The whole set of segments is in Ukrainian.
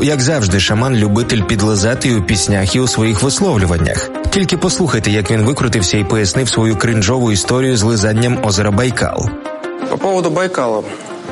як завжди, шаман-любитель підлизати і у піснях, і у своїх висловлюваннях. Тільки послухайте, як він викрутився і пояснив свою кринжову історію з лизанням озера Байкал. По поводу Байкала.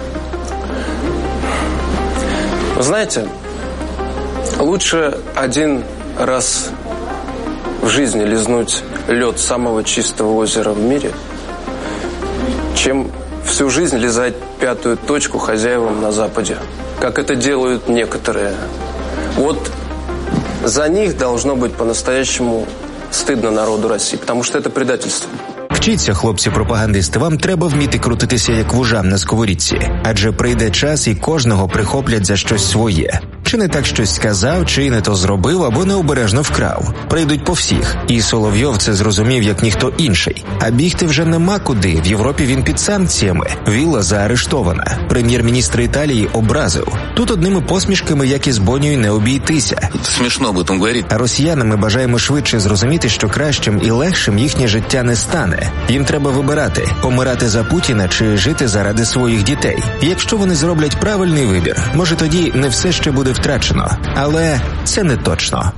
Вы знаете, лучше один раз в жизни лизнуть лед самого чистого озера в мире, чем всю жизнь лизать пятую точку хозяевам на Западе, как это делают некоторые. Вот за них должно быть по-настоящему стыдно народу России, потому что это предательство. Вчіться, хлопці-пропагандисти, вам треба вміти крутитися як вужам на сковорідці, адже прийде час і кожного прихоплять за щось своє. Чи не так щось сказав, чи не то зробив, або необережно вкрав. Прийдуть по всіх. І Соловйов це зрозумів, як ніхто інший. А бігти вже нема куди. В Європі він під санкціями. Вілла заарештована. Прем'єр-міністр Італії образив. Тут одними посмішками, як і з Бонною, не обійтися. Смішно об этом говорити. А росіянам ми бажаємо швидше зрозуміти, що кращим і легшим їхнє життя не стане. Їм треба вибирати, помирати за Путіна чи жити заради своїх дітей. І якщо вони зроблять правильний вибір, може тоді не все ще буде втрачено. Але це не точно.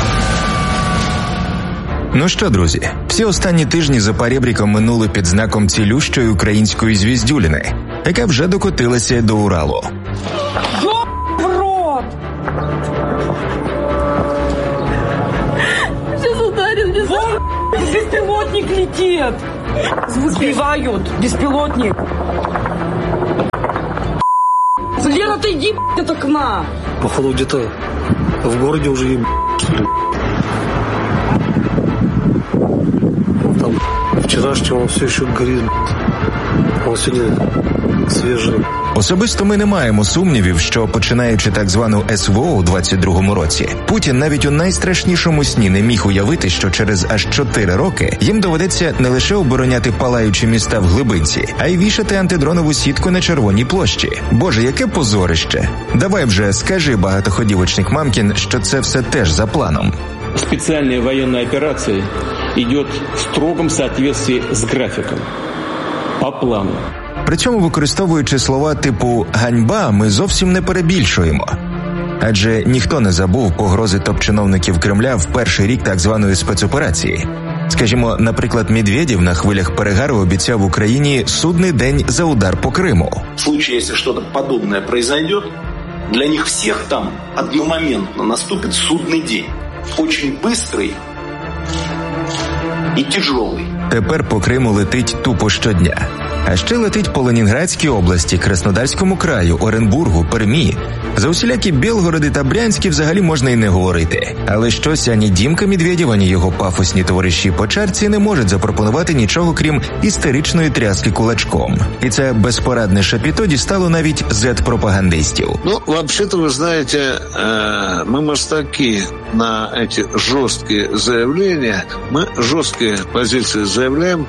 Ну що, друзі, всі останні тижні за перебріком минули під знаком цілющої української звіздюліни, яка вже докотилася до Уралу. Беспилотник летит! Сбивают! Беспилотник! Лена, отойди от окна! Походу где-то в городе уже там вчерашнего все еще горит. Он сегодня свежий. Особисто ми не маємо сумнівів, що, починаючи так звану СВО у 22-му році, Путін навіть у найстрашнішому сні не міг уявити, що через аж 4 роки їм доведеться не лише обороняти палаючі міста в глибинці, а й вішати антидронову сітку на Червоній площі. Боже, яке позорище! Давай вже скажи, багатоходівочник Мамкін, що це все теж за планом. Специальная военная операция идет в строгом соответствии с графиком, по плану. При цьому, використовуючи слова типу «ганьба», ми зовсім не перебільшуємо. Адже ніхто не забув погрози топ-чиновників Кремля в перший рік так званої спецоперації. Скажімо, наприклад, Медведєв на хвилях перегару обіцяв Україні судний день за удар по Криму. В случае, если что-то подобное произойдет, для них всех там одномоментно наступит судный день. Очень быстрый и тяжелый. Тепер по Криму летить тупо щодня. А ще летить по Ленінградській області, Краснодарському краю, Оренбургу, Пермі. За усілякі Білгороди та Брянські взагалі можна й не говорити. Але щось ані Дімка Медведєв, ані його пафосні товариші по чарці не можуть запропонувати нічого, крім істеричної тряски кулачком. І це безпорадне шапіто дістало навіть зет-пропагандистів. Ну, вообще-то, вы знаете, мы мастаки на эти жесткие заявления. Мы жесткие позиции заявляем,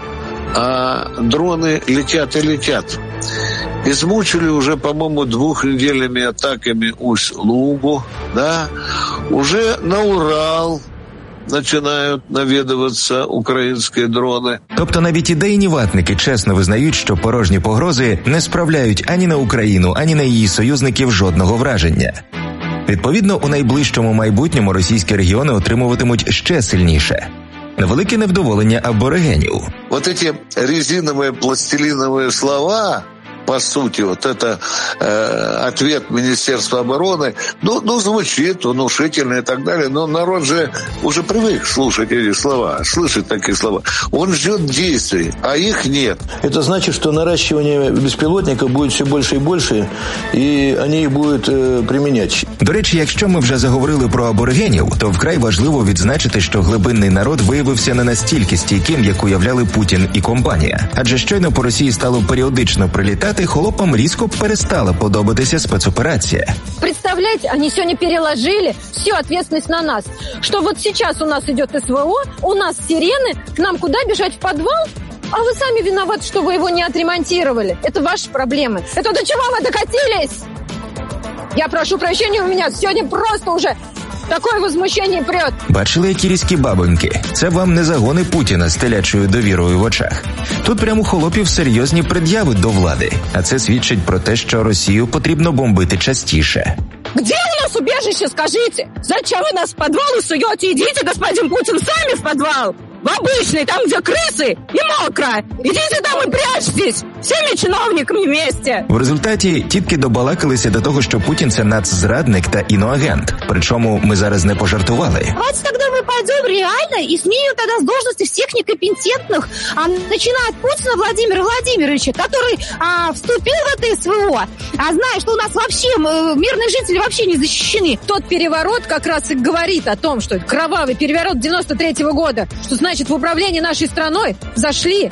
а дроны летят и летят. Измучили уже, по-моему, 2-недельными атаками Усть-Лугу, да? Уже на Урал починають навідуватися українські дрони. Тобто навіть ідейні ватники чесно визнають, що порожні погрози не справляють ані на Україну, ані на її союзників жодного враження. Відповідно, у найближчому майбутньому російські регіони отримуватимуть ще сильніше. На велике невдоволення аборигенів. Вот эти резиновые пластилиновые слова, по сути, вот это ответ Министерства обороны, ну, звучит внушительно и так далее, но народ же уже привык слушать эти слова, слышать такие слова. Он ждет действий, а их нет. Это значит, что наращивание беспилотников будет все больше и больше, и они их будут применять. До речі, якщо ми вже заговорили про аборигенів, то вкрай важливо відзначити, що глибинний народ виявився не настільки стійким, як уявляли Путін і компанія. Адже щойно по Росії стало періодично прилітати, холопам різко перестала подобатися спецоперація. Представляете, они сегодня переложили всю ответственность на нас. Что вот сейчас у нас идет СВО, у нас сирены, к нам куда бежать, в подвал? А вы сами виноваты, что вы его не отремонтировали. Это ваши проблемы. Это до чего вы докатились? Я прошу прощения, у меня сегодня просто уже такое возмущение прет. Бачили, які різкі бабоньки? Це вам не загони Путіна з телячою довірою в очах. Тут прямо у холопів серйозні пред'яви до влади. А це свідчить про те, що Росію потрібно бомбити частіше. Где у нас нас убежище, скажите? Зачем вы нас в подвал суете? Идите, господин Путин, сами в подвал. В обычный, там, где крысы и мокро. Идите там і прячьтесь. Всіми чиновниками вместе. В результаті тітки добалакалися до того, що Путін – це нацзрадник та іноагент. Причому ми зараз не пожартували. Давайте тогда мы пойдем реально и сменим тогда с должности всех некомпетентных, начиная от Путина Владимира Владимировича, который вступил в это СВО, зная, что у нас вообще мирные жители вообще не защищены. Тот переворот как раз и говорит о том, что кровавый переворот 93-го года, что значит в управлении нашей страной зашли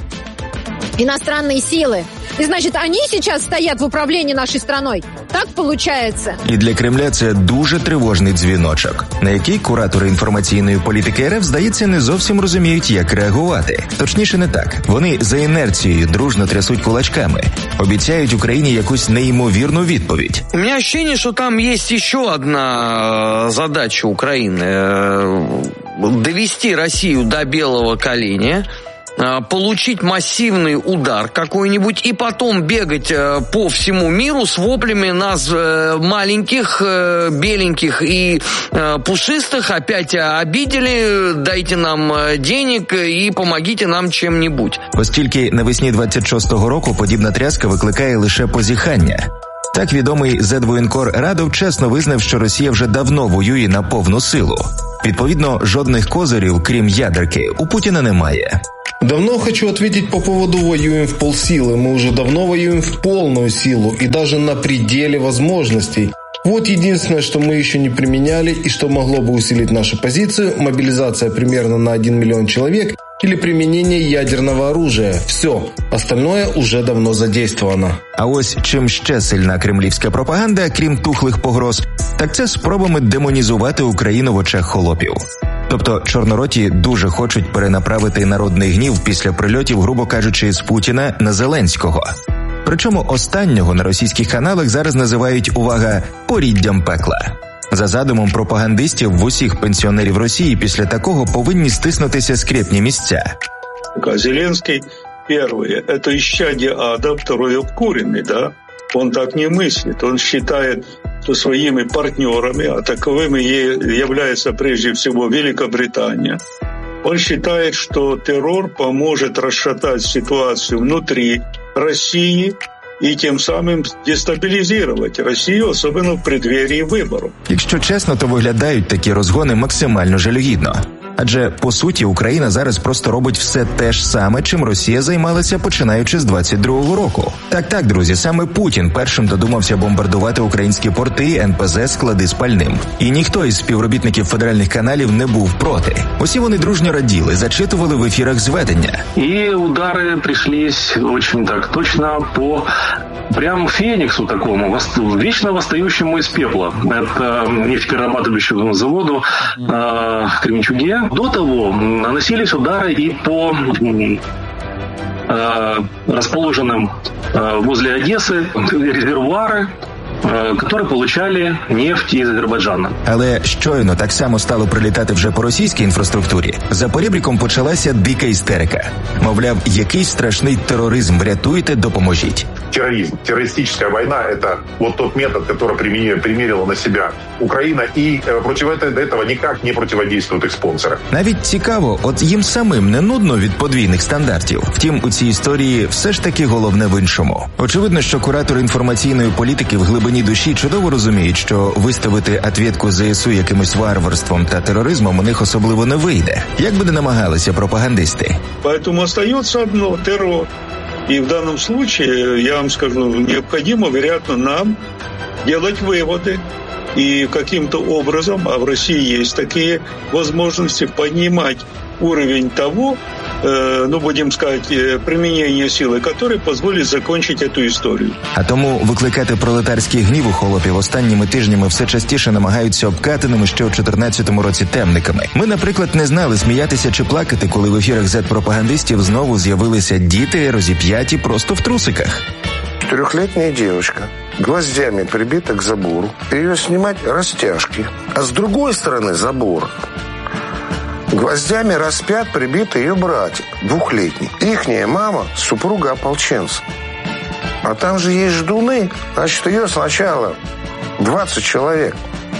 иностранные силы. И значит, они сейчас стоят в управлении нашей страной. Так получается. І для Кремля це дуже тривожний дзвіночок, на який куратори інформаційної політики РФ, здається, не зовсім розуміють, як реагувати. Точніше, не так. Вони за інерцією дружно трясуть кулачками, обіцяють Україні якусь неймовірну відповідь. У меня ощущение, что там есть еще одна задача Украины. Довести Россию до белого коленя, получить массивный удар какой-нибудь и потом бегать по всему миру с воплями нас маленьких, беленьких и пушистых опять обидели, дайте нам денег и помогите нам чим-нибудь. Оскільки навесні 26-го року подібна тряска викликає лише позіхання. Так відомий зет-воєнкор Радов чесно визнав, що Росія вже давно воює на повну силу. Відповідно, жодних козирів, крім ядерки, у Путіна немає. Давно хочу ответить по поводу «воюем в полсилы». Мы уже давно воюем в полную силу и даже на пределе возможностей. Вот единственное, что мы еще не применяли и что могло бы усилить нашу позицию – мобилизация примерно на 1 миллион человек или применение ядерного оружия. Все. Остальное уже давно задействовано. А ось чим ще сильна кремлівська пропаганда, крім тухлих погроз, так це спробами демонізувати Україну в очах холопів. Тобто чорнороті дуже хочуть перенаправити народний гнів після прильотів, грубо кажучи, з Путіна на Зеленського. Причому останнього на російських каналах зараз називають, увага, поріддям пекла. За задумом пропагандистів, в усіх пенсіонерів Росії після такого повинні стиснутися скрепні місця. Зеленский, первое, это исчадие ада, второй обкуренный, да? Он так не мыслит, он считает, что своими партнерами, а таковыми является прежде всего Великобритания, он считает, что террор поможет расшатать ситуацию внутри России и тем самым дестабилизировать Россию, особенно в преддверии выборов. Якщо чесно, то виглядають такі розгони максимально жалюгідно. Адже, по суті, Україна зараз просто робить все те ж саме, чим Росія займалася починаючи з 22-го року. Так, друзі, саме Путін першим додумався бомбардувати українські порти, НПЗ, склади з пальним. І ніхто із співробітників федеральних каналів не був проти. Усі вони дружньо раділи, зачитували в ефірах зведення. І удари прийшлись очень так точно по прям Фениксу такому, вечно восстающему из пепла. Это нефтеперерабатывающему заводу в Кременчуге. До того наносились удары и по расположенным возле Одессы резервуары, які получали нефть із Азербайджану. Але щойно так само стало прилітати вже по російській інфраструктурі. За поребриком почалася дика істерика. Мовляв, якийсь страшний тероризм, врятуйте, допоможіть. Терроризм, террористическая война – это вот тот метод, который примерила на себя Украина, и против этого никак не противодействуют их спонсоры. Навіть цікаво, от їм самим не нудно від подвійних стандартів. Втім, у цій історії все ж таки головне в іншому. Очевидно, що куратори інформаційної політики в глибині душі чудово розуміють, що виставити ответку ЗСУ якимось варварством та тероризмом у них особливо не вийде. Як би не намагалися пропагандисти. Поэтому остается одно – террор. И в данном случае, я вам скажу, необходимо, вероятно, нам делать выводы и каким-то образом, а в России есть такие возможности, поднимать уровень того, будем сказать, применения силы, который позволит закончить эту историю. А тому викликати пролетарський гнів у холопів останніми тижнями все частіше намагаються обкатаними ще у 14-му році темниками. Ми, наприклад, не знали, сміятися чи плакати, коли в ефірах зет-пропагандистів знову з'явилися діти, розіп'яті просто в трусиках. 4-летняя девочка гвоздями прибита к забору. Ее снимать растяжки. А с другой стороны забора гвоздями распят прибит ее братик, 2-летний. Ихняя мама – супруга ополченца. А там же есть ждуны, значит, ее сначала 20 человек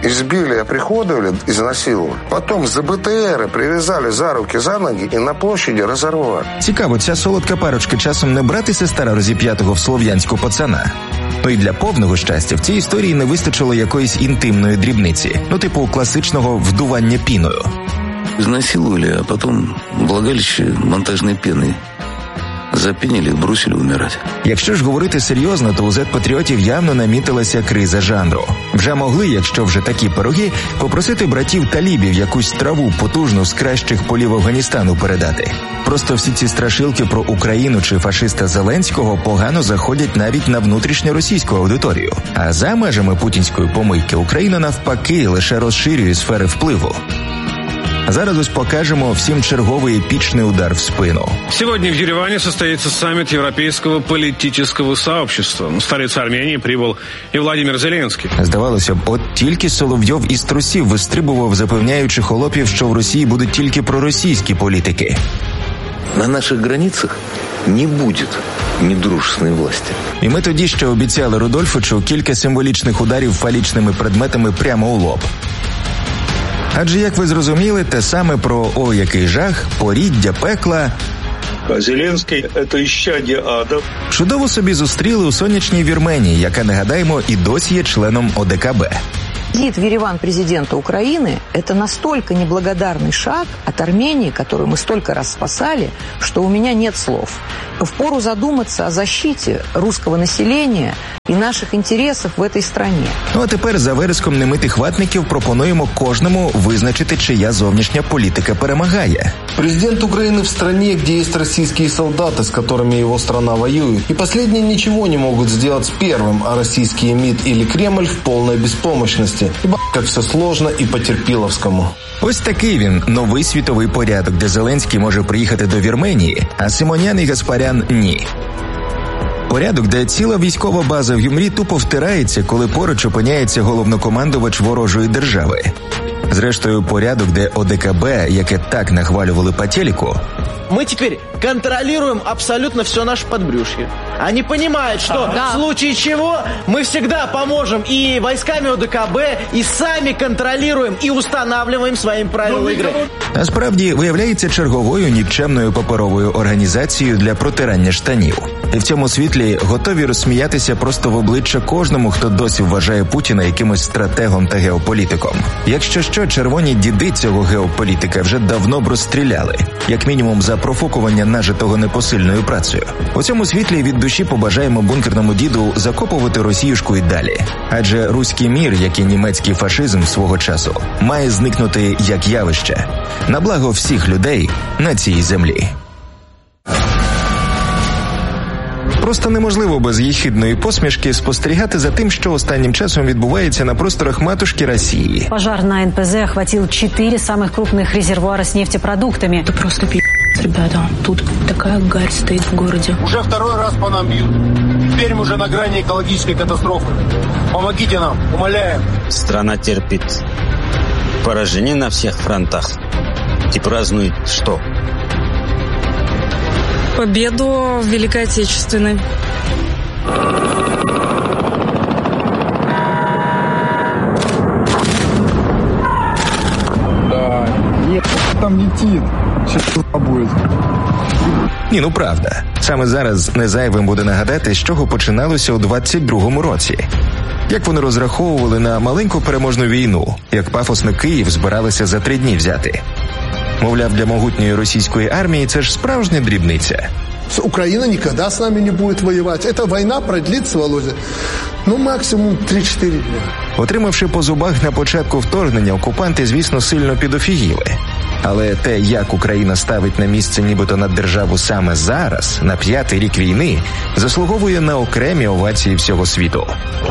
избили, оприходовали, изнасиловали. Потом за БТРы привязали за руки, за ноги и на площади разорвали. Цікаво, ця солодка парочка часом не братися стара розіп'ятого в слов'янську пацана. Ну і для повного щастя в цій історії не вистачило якоїсь інтимної дрібниці, ну типу класичного вдування піною. Изнасиловали, а потом влагалище монтажной пеной запінили і бросили умирати. Якщо ж говорити серйозно, то у зет-патріотів явно намітилася криза жанру. Вже могли, якщо вже такі пироги, попросити братів-талібів якусь траву потужну з кращих полів Афганістану передати. Просто всі ці страшилки про Україну чи фашиста Зеленського погано заходять навіть на внутрішньоросійську аудиторію. А за межами путінської помийки Україна навпаки лише розширює сфери впливу. Зараз ось покажемо всім черговий епічний удар в спину. Сегодня в Ереване состоится саммит Европейского политического сообщества. В столицу Армении прибыл и Владимир Зеленский. Здавалося б, от тільки Соловйов із трусів вистрибував, запевняючи холопів, що в Росії будуть тільки проросійські політики. На наших границях не буде недружественної власті. І ми тоді ще обіцяли Рудольфовичу кілька символічних ударів фалічними предметами прямо у лоб. Адже, як ви зрозуміли, те саме про «О, який жах», «Поріддя пекла». А Зеленський – це іщадя ада. Чудово собі зустріли у сонячній Вірменії, яка, нагадаємо, і досі є членом ОДКБ. Визит в Ереван президента Украины – это настолько неблагодарный шаг от Армении, которую мы столько раз спасали, что у меня нет слов. Впору задуматься о защите русского населения і наших інтересів в этой стране. Ну а тепер за вереском немитих ватників пропонуємо кожному визначити, чия зовнішня політика перемагає. Президент Украины в стране, где есть российские солдаты, с которыми его страна воюет, и последние ничего не могут сделать с первым, а российские МИД или Кремль в полной беспомощности. Ибо как все сложно и по-терпиловскому. Ось такий він, новий світовий порядок, де Зеленський може приїхати до Вірменії, а Симонян і Гаспарян – ні. Порядок, де ціла військова база в Гюмрі тупо втирається, коли поруч опиняється головнокомандувач ворожої держави. Зрештою, порядок, де ОДКБ, яке так нахвалювали по телеку. Мы теперь контролируем абсолютно все наше подбрюшье. Они понимают, что в случае чего мы всегда поможем и войсками ОДКБ, и сами контролируем, и устанавливаем своим правила игры. А справді, виявляється черговою нікчемною паперовою організацією для протирання штанів. І в цьому світлі готові розсміятися просто в обличчя кожному, хто досі вважає Путіна якимось стратегом та геополітиком. Якщо що, червоні діди цього геополітика вже давно б розстріляли. Як мінімум за профукування нажитого непосильною працею. У цьому світлі від душі побажаємо бункерному діду закопувати Росіюшку і далі. Адже руський мір, як і німецький фашизм свого часу, має зникнути як явище. На благо всіх людей на цій землі. Просто неможливо без єхидної посмішки спостерігати за тим, що останнім часом відбувається на просторах матушки Росії. Пожар на НПЗ охватил 4 самых крупных резервуара с нефтепродуктами. Это просто ребята. Тут такая гарь стоит в городе. Уже второй раз по нам бьют. Теперь мы уже на грани экологической катастрофы. Помогите нам, умоляем. Страна терпит поражение на всех фронтах. И празднует что? Победу в Великой Отечественной. Да, там летит. Сейчас будет. Ні, ну правда. Саме зараз не зайвим буде нагадати, з чого починалося у 22-му році. Як вони розраховували на маленьку переможну війну, як пафосно Київ збиралися за 3 дні взяти. Мовляв, для могутньої російської армії це ж справжня дрібниця. Украина никогда с нами не будет воевать. Эта война продлится, Володя, максимум 3-4 дня. Отримавши по зубах на початку вторгнення, окупанти, звісно, сильно підофігіли. Але те, як Україна ставить на місце нібито наддержаву саме зараз, на 5-й рік війни, заслуговує на окремі овації всього світу.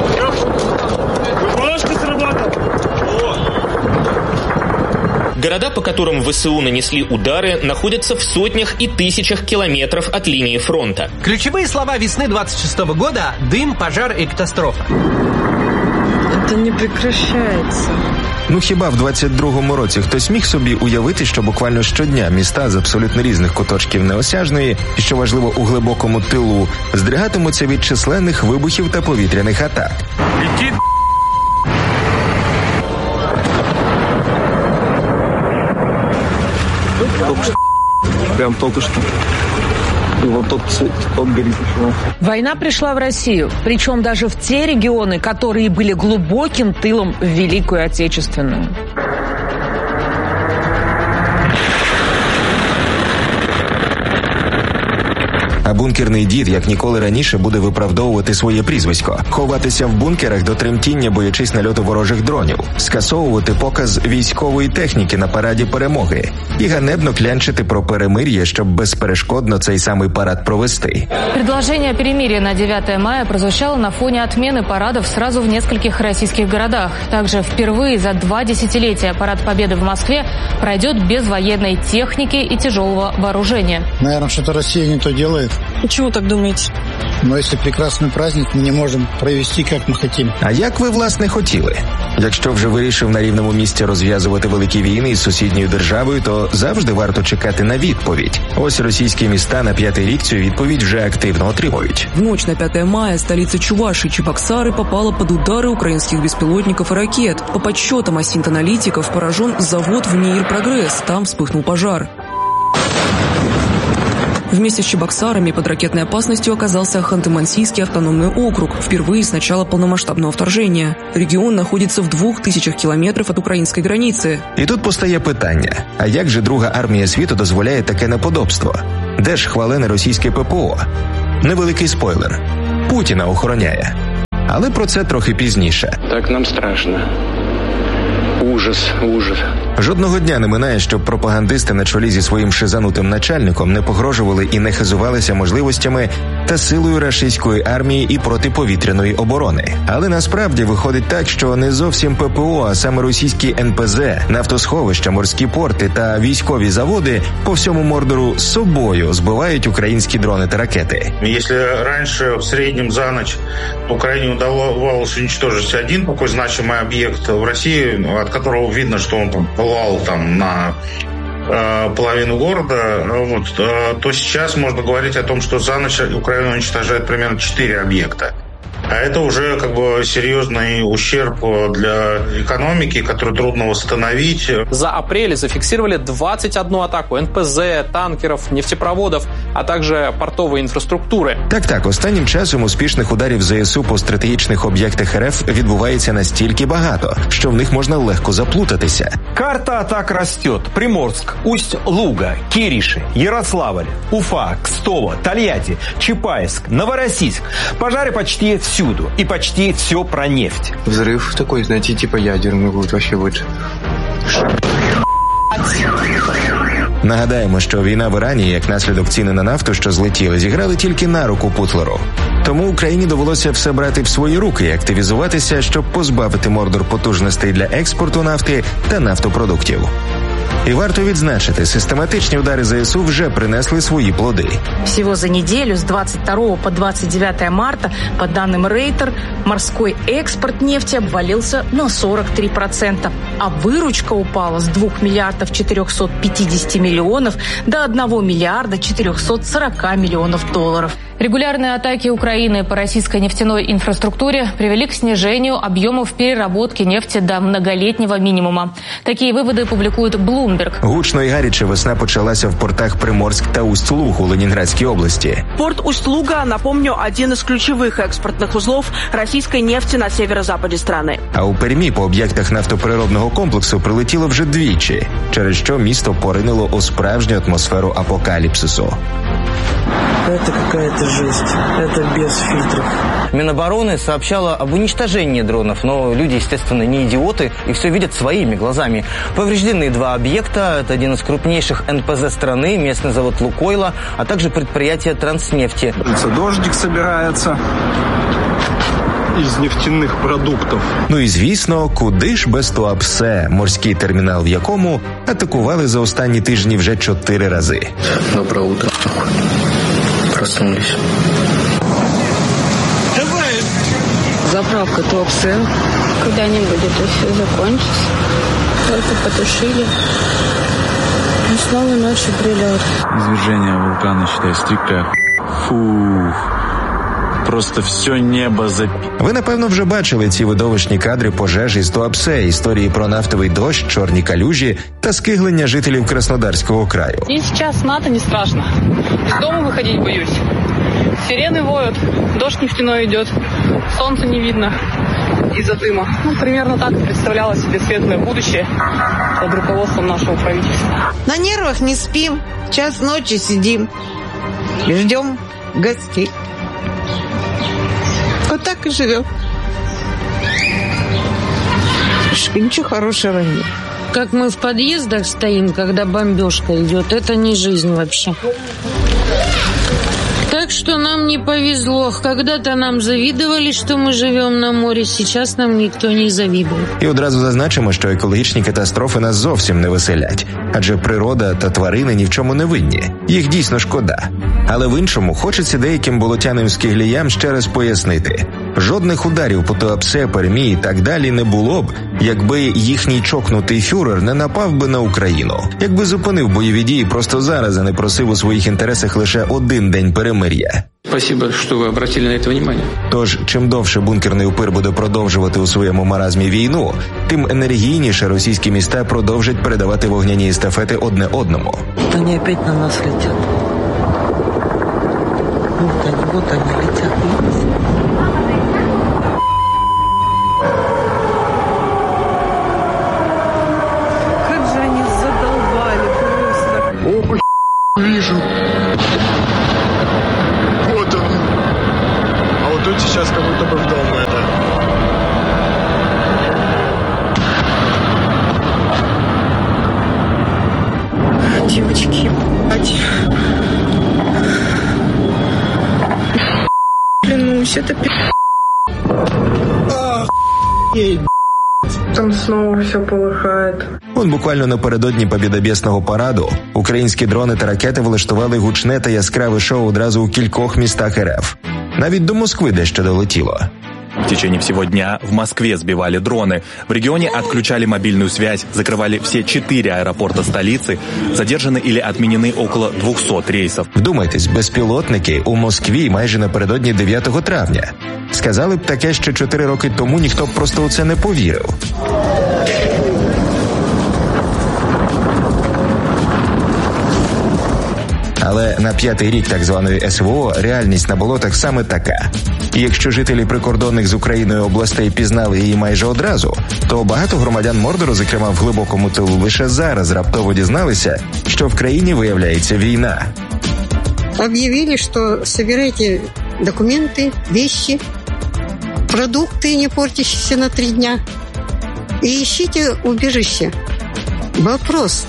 Города, по которым ВСУ нанесли удары, находятся в сотнях и тысячах километров от линии фронта. Ключевые слова весны 26-го года – дым, пожар и катастрофа. Это не прекращается. Ну хіба в 22-му році хтось міг собі уявити, що буквально щодня міста з абсолютно різних куточків Неосяжної, і що важливо у глибокому тилу, здригатимуться від численних вибухів та повітряних атак? только что. И вот тот горит еще. Война пришла в Россию, причем даже в те регионы, которые были глубоким тылом в Великую Отечественную. А бункерний дід, як ніколи раніше, буде виправдовувати своє прізвисько, ховатися в бункерах до тремтіння, боячись нальоту ворожих дронів, скасовувати показ військової техніки на параді перемоги і ганебно клянчити про перемир'я, щоб безперешкодно цей самий парад провести. Предложение о перемирии на 9 мая прозвучало на фоне отмены парадов сразу в нескольких российских городах. Также впервые за 2 десятилетия парад Победы в Москве пройдет без военной техники и тяжелого вооружения. Наверное, что-то Россия не то делает. Почему так думаете? Но если прекрасный праздник, мы не можем провести, как мы хотим. А як ви, власне, хотіли? Якщо вже вирішив на рівному місці розв'язувати великі війни із сусідньою державою, то завжди варто чекати на відповідь. Ось російські міста на 5-й рік цю відповідь вже активно отримують. В ночь на 5 мая столица Чувашии Чебоксары попала под удары украинских беспилотников и ракет. По подсчетам осинт-аналитиков, поражен завод в НИИР «Прогресс». Там вспыхнул пожар. Вместе с Чебоксарами под ракетной опасностью оказался Ханты-Мансийский автономный округ, впервые с начала полномасштабного вторжения. Регион находится в 2000 километров от української границі. І тут постає питання, а як же Друга армія світу дозволяє таке неподобство? Де ж хвалене російське ППО? Невеликий спойлер. Путіна охороняє. Але про це трохи пізніше. Так нам страшно. Ужас. Жодного дня не минає, щоб пропагандисти на чолі зі своїм шизанутим начальником не погрожували і не хизувалися можливостями та силою рашистської армії і протиповітряної оборони. Але насправді виходить так, що не зовсім ППО, а саме російські НПЗ, нафтосховища, морські порти та військові заводи по всьому Мордору з собою збивають українські дрони та ракети. Якщо раніше в середньому за ніч Україні удавалось уничтожить один такой значимый объект в России, от которого видно, что он там пылал там на половину города, то сейчас можно говорить о том, что за ночь Украина уничтожает примерно 4 объекта. А это уже как бы серьезный ущерб для экономики, который трудно восстановить. За апрель зафиксировали 21 атаку НПЗ, танкеров, нефтепроводов, а также портової інфраструктури. Так, останнім часом успішних ударів ЗСУ по стратегічних об'єктах РФ відбувається настільки багато, що в них можна легко заплутатися. Карта атак растет. Приморск, Усть-Луга, Кириши, Ярославль, Уфа, Кстово, Тольятти, Чапаевск, Новороссийск. Пожары почти всюду. И почти все про нефть. Взрыв такой, знаете, типа ядерный будет вообще лучше. Нагадаємо, що війна в Ірані, як наслідок ціни на нафту, що злетіли, зіграли тільки на руку Путлеру. Тому Україні довелося все брати в свої руки і активізуватися, щоб позбавити Мордор потужностей для експорту нафти та нафтопродуктів. І варто відзначити, систематичні удари ЗСУ вже принесли свої плоди. Всего за неделю с 22 по 29 марта, по данным Рейтер, морской экспорт нефти обвалился на 43%, а выручка упала с 2 миллиардов 450 миллионов до 1 миллиарда 440 миллионов долларов. Регулярные атаки Украины по российской нефтяной инфраструктуре привели к снижению объемов переработки нефти до многолетнего минимума. Такие выводы публикует Bloomberg. Гучно і гаряче весна почалася в портах Приморськ та Усть-Луг у Ленинградской области. Порт Усть-Луга, напомню, один из ключевых экспортных узлов российской нефти на северо-западе страны. А у Пермі по об'єктах нафтопереробного комплексу прилетіло вже двічі, через що місто поринило у справжню атмосферу апокаліпсису. Это какая-то жесть. Это без фильтров. Минобороны сообщала об уничтожении дронов, но люди, естественно, не идиоты и все видят своими глазами. Повреждены 2 объекта. Это один из крупнейших НПЗ страны, местный завод «Лукойла», а также предприятие «Транснефти». Дождик собирается із нефтяних продуктів. Ну і звісно, куди ж без Туапсе, морський термінал в якому атакували за останні тижні вже 4 рази. Доброе утро. Проснулись. Заправка Туапсе. Когда-нибудь это все закончится. Только потушили. И снова ночью прилет. Извержение вулкана, считай, стикая. Фух. просто все небо запіть. Ви, напевно, вже бачили ці видовищні кадри пожежі з Туапсе, історії про нафтовий дощ, чорні калюжі та скиглення жителів Краснодарського краю. Мне сейчас НАТО не страшно. Из дома выходить боюсь. Сирены воют, дождь нефтяной идет, солнца не видно из-за дыма. Примерно так представляла себе светлое будущее под руководством нашего правительства. На нервах не спим, час ночи сидим и ждем гостей. Вот так и живем. Ничего хорошего нет. Как мы в подъездах стоим, когда бомбежка идет, это не жизнь вообще. Так что нам не повезло. Когда-то нам завидовали, що ми живемо на морі, зараз нам ніхто не завидує. І одразу зазначимо, що екологічні катастрофи нас зовсім не веселять. Адже природа та тварини ні в чому не винні. Їх дійсно шкода. Але в іншому хочеться деяким болотяним скигліям ще раз пояснити. Жодних ударів по Туапсе, Пермі і так далі не було б, якби їхній чокнутий фюрер не напав би на Україну. Якби зупинив бойові дії просто зараз, а не просив у своїх інтересах лише один день перемир'я. Спасибо, що ви обратили на це увагу. Тож, чим довше бункерний упир буде продовжувати у своєму маразмі війну, тим енергійніше російські міста продовжать передавати вогняні естафети одне одному. Вони опять на нас летять. Вот они летят. Как же они задолбали просто. Вижу. Вот он. А вот тут сейчас как будто бы в дом это. Девочки, клянусь, это там снова все полыхает. Он буквально напередодні побєдобєсного параду українські дрони та ракети влаштували гучне та яскраве шоу одразу у кількох містах РФ. Навіть до Москви дещо долетіло. В течение всего дня в Москве сбивали дроны, в регионе отключали мобильную связь, закрывали все 4 аэропорта столицы, задержаны или отменены около 200 рейсов. Вдумайтесь, безпілотники у Москві майже напередодні 9 травня. Сказали б таке, що 4 роки тому ніхто б просто у це не повірив. Але на 5-й рік так званої СВО реальність на болотах саме така. І якщо жителі прикордонних з Україною областей пізнали її майже одразу, то багато громадян Мордору, зокрема в глибокому тилу, лише зараз раптово дізналися, що в країні виявляється війна. Объявили, что собирайте документы, вещи, продукты, не портящиеся на 3 дня, и ищите убежище. Вопрос.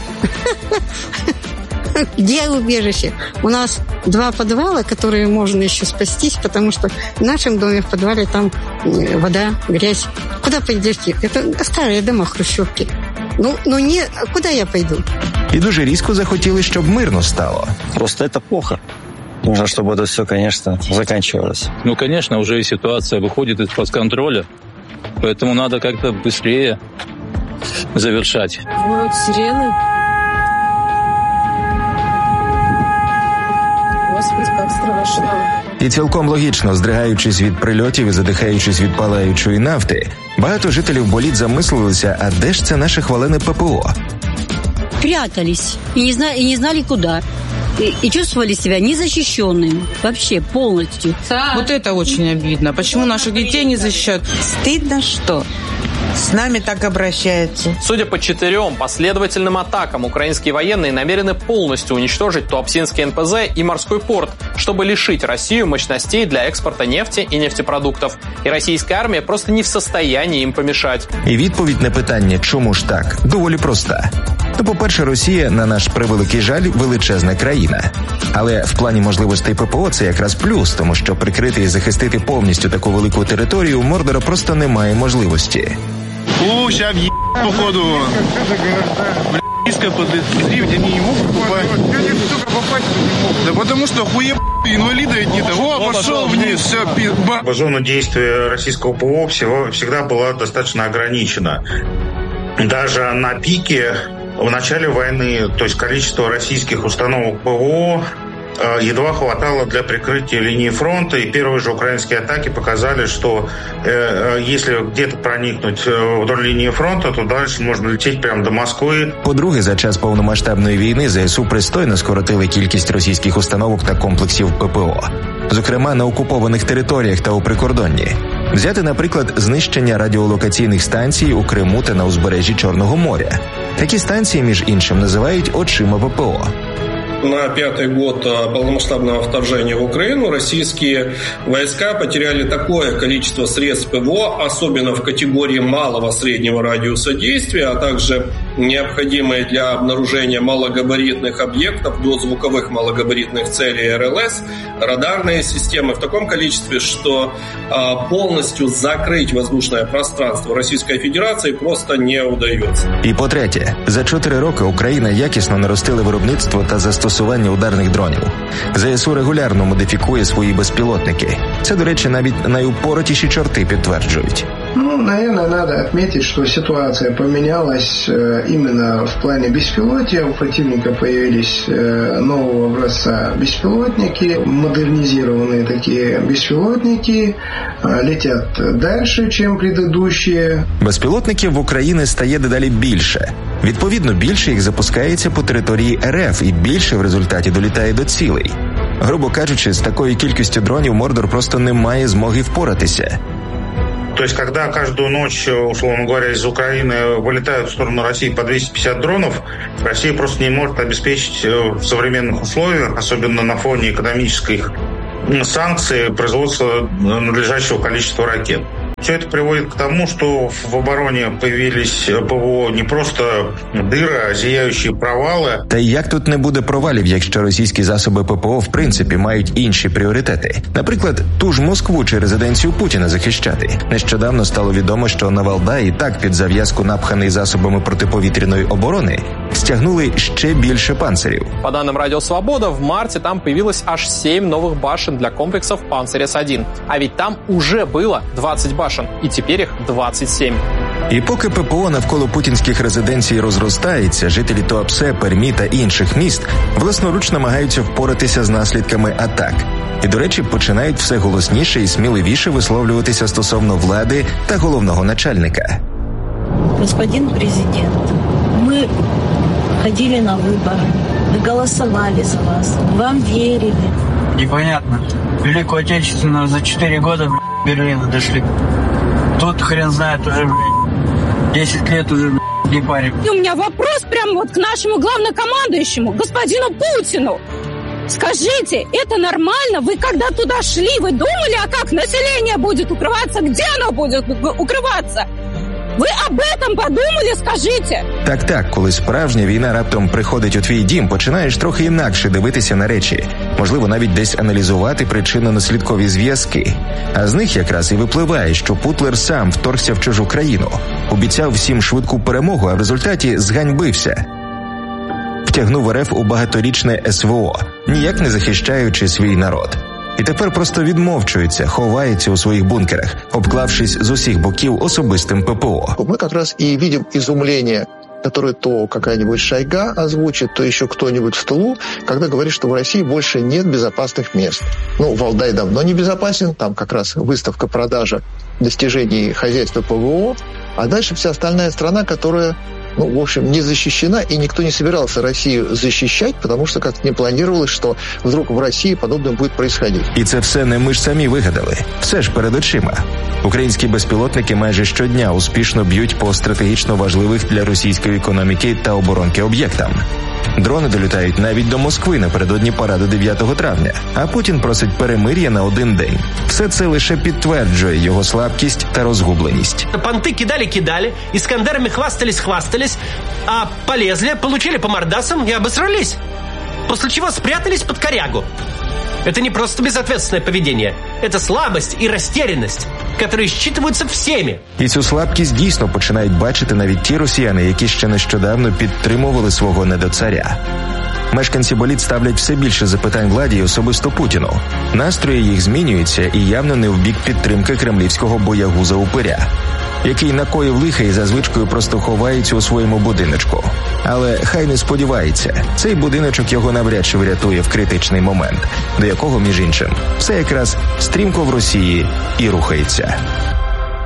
Где убежище? У нас 2 подвала, которые можно еще спастись, потому что в нашем доме в подвале там вода, грязь. Куда пойдете? Это старые дома, хрущевки. Ну не, куда я пойду? І дуже різко захотіли, щоб мирно стало. Просто это плохо. Нужно, чтобы это все, конечно, заканчивалось. Ну, конечно, уже и ситуация выходит из-под контроля, поэтому надо как-то быстрее завершать. Вот сирены. Господи, как страшно. І цілком логічно, здригаючись від прильотів і задихаючись від палаючої нафти, багато жителів боліт замислилися, а де ж це наше хвалене ППО? Прятались и не знали куда. И чувствовали себя незащищенными. Вообще, полностью. Вот это очень обидно. Почему наших детей не защищают? Стыдно, что с нами так обращаются. Судя по 4 последовательным атакам, украинские военные намерены полностью уничтожить Туапсинский НПЗ и морской порт, чтобы лишить Россию мощностей для экспорта нефти и нефтепродуктов. И российская армия просто не в состоянии им помешать. І відповідь на питання, чому ж так, доволі проста. Ну, по-перше, Росія, на наш превеликий жаль, величезна країна. Але в плані можливостей ППО це якраз плюс, тому що прикрити і захистити повністю таку велику територію у Мордора просто немає можливості. Ща въеб, походу. Близко подозрив, они не могут попасть. Да потому что хуеб инвалида какие-то. О, пошел вниз, все, пизба. Зона действия российского ПВО всегда была достаточно ограничена. Даже на пике в начале войны, то есть количество российских установок ПВО едва хватало для прикрытия линии фронта, и первые же украинские атаки показали, что если где-то проникнуть вдоль линии фронта, то дальше можна летіти прямо до Москви. По-друге, за час повномасштабної війни ЗСУ пристойно скоротили кількість російських установок та комплексів ППО, зокрема на окупованих територіях та у прикордонні. Взяти, наприклад, знищення радіолокаційних станцій у Криму та на узбережжі Чорного моря. Такі станції, між іншим, називають очима ППО. На 5-й год полномасштабного вторжения в Украину российские войска потеряли такое количество средств ПВО, особенно в категории малого-среднего радиуса действия, а также необходимые для обнаружения малогабаритных объектов до звуковых малогабаритных целей РЛС, радарные системы в таком количестве, что полностью закрыть воздушное пространство Российской Федерации просто не удается. І по-третє, за 4 роки Україна якісно наростила виробництво та застосування ударних дронів. ЗСУ регулярно модифікує свої безпілотники. Це, до речі, навіть найупоротіші чорти підтверджують. Наверное, надо отметить, что ситуация поменялась именно в плане беспилотия. У противника появились нового образца беспилотники, модернизированные такие беспилотники, летят дальше, чем предыдущие. Безпілотників в Україні стає дедалі більше. Відповідно, більше їх запускається по території РФ и більше в результаті долітає до цілей. Грубо кажучи, з такою кількістю дронів Мордор просто не має змоги впоратися. То есть, когда каждую ночь, условно говоря, из Украины вылетают в сторону России по 250 дронов, Россия просто не может обеспечить в современных условиях, особенно на фоне экономических санкций, производство надлежащего количества ракет. Все это приводит к тому, что в обороне появились ПВО не просто дыры, а зияющие провалы. Та як тут не буде провалів, якщо російські засоби ППО в принципі мають інші пріоритети? Наприклад, ту ж Москву чи резиденцію Путіна захищати. Нещодавно стало відомо, що на Валдай, і так під зав'язку напханий засобами протиповітряної оборони, стягнули ще більше панцирів. По данным Радио Свобода, в марте там появилось аж 7 новых башен для комплексов «Панцирь-С1». А ведь там уже было 20 башен. І тепер їх 27. І поки ППО навколо путінських резиденцій розростається, жителі Туапсе, Пермі та інших міст власноруч намагаються впоратися з наслідками атак. І, до речі, починають все голосніше і сміливіше висловлюватися стосовно влади та головного начальника. Господин президент, ми ходили на вибори, ми голосували за вас, вам вірили. Непонятно. Великую Отечественную за 4 года Берлина дошли. Тут хрен знает уже, 10 лет уже не парим. И у меня вопрос прямо вот к нашему главнокомандующему, господину Путину. Скажите, это нормально? Вы когда туда шли, вы думали, а как население будет укрываться? Где оно будет укрываться? Ви об этом подумали, скажіть? Так, коли справжня війна раптом приходить у твій дім, починаєш трохи інакше дивитися на речі. Можливо, навіть десь аналізувати причинно-наслідкові зв'язки. А з них якраз і випливає, що Путлер сам вторгся в чужу країну, обіцяв всім швидку перемогу, а в результаті зганьбився. Втягнув РФ у багаторічне СВО, ніяк не захищаючи свій народ. І тепер просто відмовчується, ховається у своїх бункерах, обклавшись з усіх боків особистим ППО. Мы как раз и видим изумление, которое то какая-нибудь Шойга озвучит, то еще кто-нибудь в тылу, когда говорит, что в России больше нет безопасных мест. Валдай давно не безопасен, там как раз выставка, продажа достижений хозяйства ПВО, а дальше вся остальная страна, которая в общем, не защищена, и никто не собирался Россию защищать, потому что как-то не планировалось, что вдруг в России подобное будет происходить. І це все не ми ж самі вигадали. Все ж перед очима. Українські безпілотники майже щодня успішно б'ють по стратегічно важливих для російської економіки та оборонки об'єктам. Дрони долітають навіть до Москви напередодні параду 9 травня, а Путін просить перемир'я на один день. Все це лише підтверджує його слабкість та розгубленість. Понты кидали, Искандерами хвастались, а полезли, получили по мордасам и обосрались. После чего спрятались под корягу. Это не просто безответственное поведение. Это слабость и растерянность, которые считываются всеми. І цю слабкість дійсно починають бачити навіть ті росіяни, які ще нещодавно підтримували свого недоцаря. Мешканці боліт ставлять все більше запитань владі і особисто Путіну. Настрої їх змінюються і явно не в бік підтримки кремлівського боягуза-упиря. який накоїв лиха і за звичкою просто ховається у своєму будиночку. Але хай не сподівається, цей будиночок його навряд чи врятує в критичний момент, до якого, між іншим, все якраз стрімко в Росії і рухається.